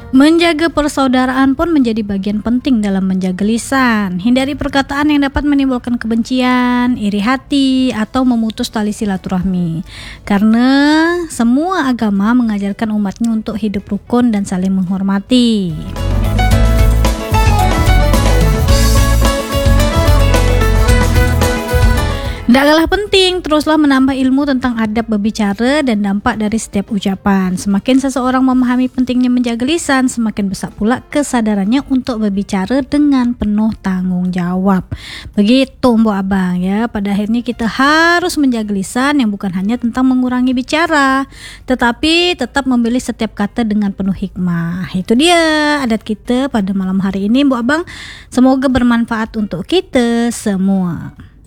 Menjaga persaudaraan pun menjadi bagian penting dalam menjaga lisan. Hindari perkataan yang dapat menimbulkan kebencian, iri hati, atau memutus tali silaturahmi. Karena semua agama mengajarkan umatnya untuk hidup rukun dan saling menghormati. Tidak kalah penting, teruslah menambah ilmu tentang adab berbicara dan dampak dari setiap ucapan. Semakin seseorang memahami pentingnya menjaga lisan, semakin besar pula kesadarannya untuk berbicara dengan penuh tanggung jawab. Begitu Mbok Abang ya. Pada akhirnya kita harus menjaga lisan yang bukan hanya tentang mengurangi bicara, tetapi tetap memilih setiap kata dengan penuh hikmah. Itu dia adat kita pada malam hari ini Mbok Abang. Semoga bermanfaat untuk kita semua.